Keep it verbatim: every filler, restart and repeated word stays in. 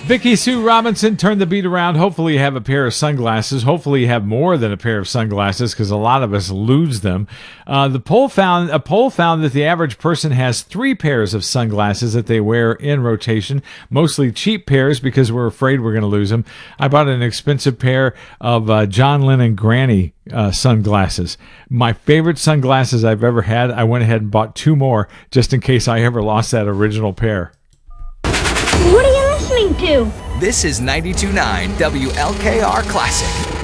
Vicky Sue Robinson, turn the beat around. Hopefully you have a pair of sunglasses. Hopefully you have more than a pair of sunglasses, because a lot of us lose them. Uh, the poll found a poll found that the average person has three pairs of sunglasses that they wear in rotation, mostly cheap pairs because we're afraid we're going to lose them. I bought an expensive pair of uh, John Lennon Granny uh, sunglasses. My favorite sunglasses I've ever had. I went ahead and bought two more just in case I ever lost that original pair. What are you listening to? This is ninety-two point nine W L K R Classic.